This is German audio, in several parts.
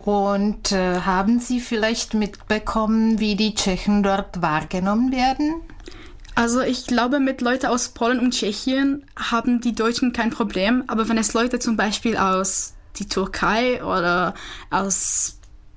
Und haben Sie vielleicht mitbekommen, wie die Tschechen dort wahrgenommen werden? Also ich glaube, mit Leuten aus Polen und Tschechien haben die Deutschen kein Problem. Aber wenn es Leute zum Beispiel aus die Türkei oder aus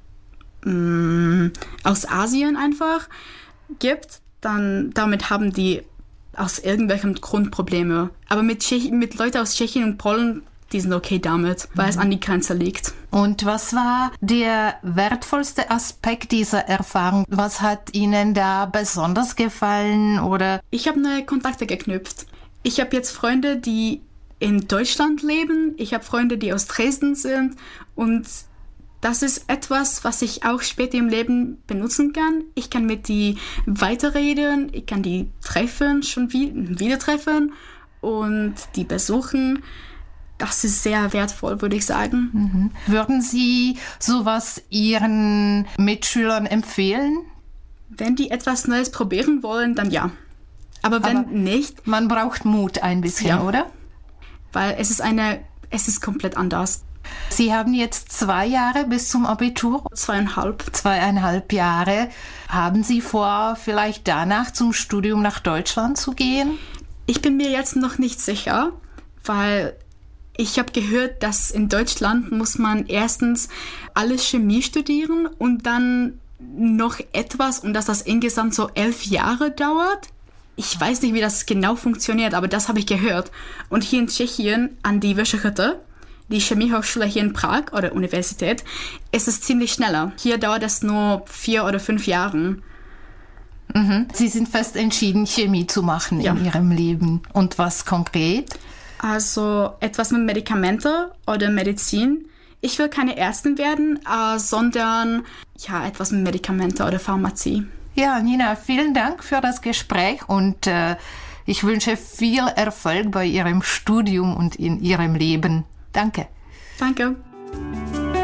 Asien einfach gibt, dann damit haben die aus irgendwelchem Grund Probleme. Aber mit Leuten aus Tschechien und Polen, die sind okay damit, weil es an die Grenze liegt. Und was war der wertvollste Aspekt dieser Erfahrung? Was hat Ihnen da besonders gefallen? Oder? Ich habe neue Kontakte geknüpft. Ich habe jetzt Freunde, die in Deutschland leben. Ich habe Freunde, die aus Dresden sind. Und das ist etwas, was ich auch später im Leben benutzen kann. Ich kann mit die weiterreden, ich kann die treffen, schon wieder treffen und die besuchen. Das ist sehr wertvoll, würde ich sagen. Mhm. Würden Sie sowas Ihren Mitschülern empfehlen? Wenn die etwas Neues probieren wollen, dann ja. Aber wenn nicht... Man braucht Mut ein bisschen, ja. Oder? Weil es ist komplett anders. Sie haben jetzt 2 Jahre bis zum Abitur? 2,5. 2,5 Jahre. Haben Sie vor, vielleicht danach zum Studium nach Deutschland zu gehen? Ich bin mir jetzt noch nicht sicher, weil ich habe gehört, dass in Deutschland muss man erstens alles Chemie studieren und dann noch etwas und dass das insgesamt so 11 Jahre dauert. Ich weiß nicht, wie das genau funktioniert, aber das habe ich gehört. Und hier in Tschechien an die Vysoké, die Chemiehochschule hier in Prag oder Universität, ist es ziemlich schneller. Hier dauert es nur 4 oder 5 Jahre. Mhm. Sie sind fest entschieden, Chemie zu machen in Ihrem Leben. Und was konkret? Also etwas mit Medikamente oder Medizin. Ich will keine Ärztin werden, sondern etwas mit Medikamente oder Pharmazie. Ja, Nina, vielen Dank für das Gespräch und ich wünsche viel Erfolg bei Ihrem Studium und in Ihrem Leben. Danke. Danke.